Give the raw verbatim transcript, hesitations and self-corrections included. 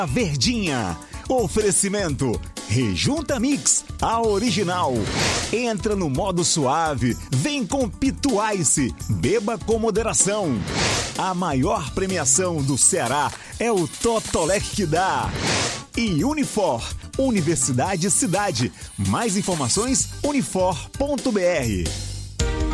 A Verdinha. Oferecimento Rejunta Mix, a original. Entra no modo suave, vem com Pituice, beba com moderação. A maior premiação do Ceará é o Totolec que dá. E Unifor, Universidade Cidade. Mais informações, unifor ponto br.